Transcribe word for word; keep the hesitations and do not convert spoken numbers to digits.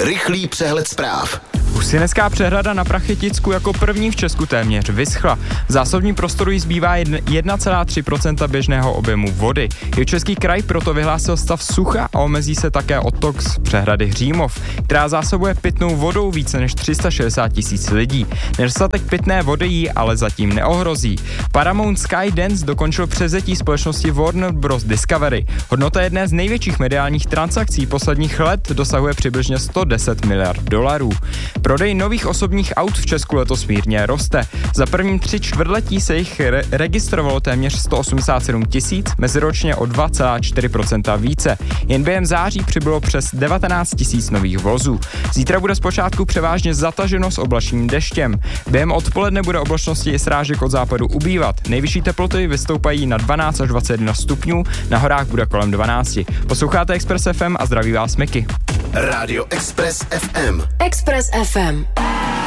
Rychlý přehled zpráv. Husinecká přehrada na Prachyticku jako první v Česku téměř vyschla. V zásobním prostoru jí zbývá jedna celá tři procenta běžného objemu vody. Jihočeský kraj proto vyhlásil stav sucha a omezí se také odtok z přehrady Hřímov, která zásobuje pitnou vodou více než tři sta šedesát tisíc lidí. Nedostatek pitné vody jí ale zatím neohrozí. Paramount Skydance dokončil převzetí společnosti Warner Bros. Discovery. Hodnota jedné z největších mediálních transakcí posledních let dosahuje přibližně sto deset miliard dolarů. Prodej nových osobních aut v Česku letos mírně roste. Za první tři čtvrtletí se jich re- registrovalo téměř sto osmdesát sedm tisíc, meziročně o dva celá čtyři procenta více. Jen během září přibylo přes devatenáct tisíc nových vozů. Zítra bude zpočátku převážně zataženo s oblačným deštěm. Během odpoledne bude oblačnosti i srážek od západu ubývat. Nejvyšší teploty vystoupají na dvanáct až dvacet jedna stupňů, na horách bude kolem dvanáct. Posloucháte Express F M a zdraví vás Miky. Rádio Express F M. Express F M.